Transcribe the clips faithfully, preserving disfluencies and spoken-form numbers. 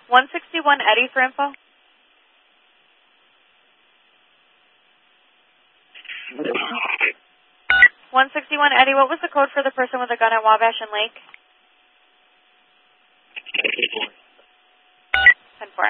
one sixty-one Eddie for info. one sixty-one Eddie, what was the code for the person with a gun at Wabash and Lake? ten four.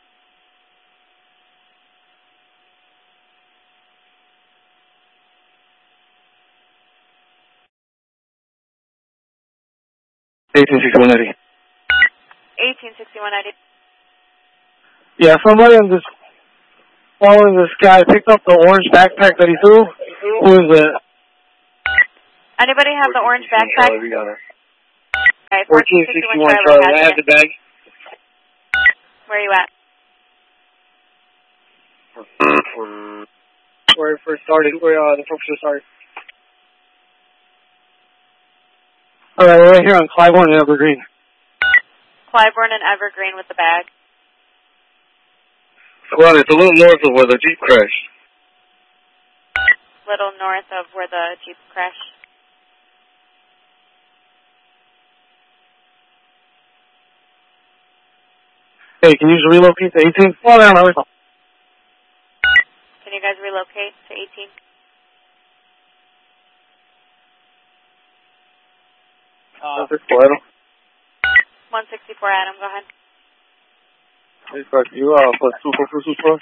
eighteen sixty-one Eddie. eighteen sixty-one Eddie. Yeah, somebody on this, following this guy picked up the orange backpack that he threw. Who is it? Anybody have the orange backpack? We got it. Okay, fourteen sixty-one Charlie, I have the bag. Where are you at? Where it first started, where uh, the first started. Alright, we're right here on Clybourne and Evergreen. Clybourne and Evergreen with the bag. Well, it's a little north of where the Jeep crashed. Little north of where the Jeep crashed. Hey, can you just relocate to eighteen? Well, no, no, no. Can you guys relocate to eighteen? Uh, Adam. one sixty-four Adam, go ahead. Hey, Frank, you uh, plus two for first floor?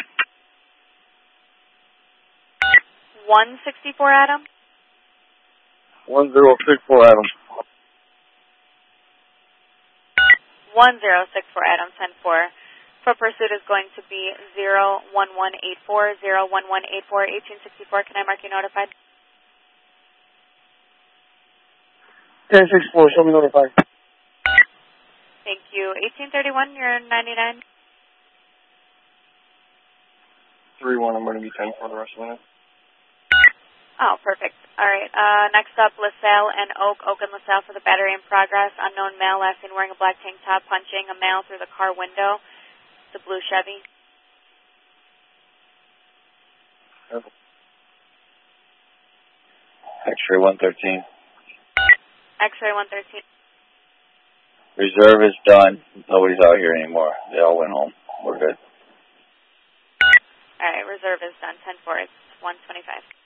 one sixty-four Adam? one zero six four Adam. one zero six four Adam, ten four. For pursuit is going to be zero one one eight four, zero one one eight four, eighteen sixty-four. Can I mark you notified? ten sixty-four, show me notified. Thank you. eighteen thirty-one, you're ninety-nine. three one, I'm going to be ten for the rest of the night. Oh, perfect. All right. Uh, next up, LaSalle and Oak. Oak and LaSalle for the battery in progress. Unknown male, last seen wearing a black tank top, punching a male through the car window. It's a blue Chevy. X-ray one thirteen. X-ray one thirteen. Reserve is done. Nobody's out here anymore. They all went home. We're good. All right. Reserve is done. ten four. It's one twenty-five.